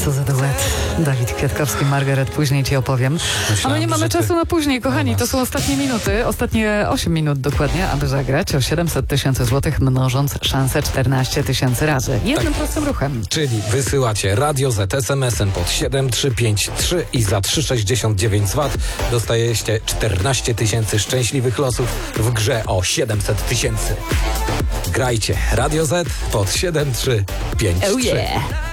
Co za duet. Dawid Kwiatkowski, Margaret, później ci opowiem. A my nie mamy czasu na później, kochani. To są ostatnie minuty, ostatnie 8 minut dokładnie, aby zagrać o 700 000 złotych, mnożąc szansę 14 000 razy. Jednym prostym ruchem. Czyli wysyłacie Radio Z SMS-em pod 7353 i za 3,69 zł dostajecie 14 000 szczęśliwych losów w grze o 700 000. Grajcie Radio Z pod 7353. Oh yeah!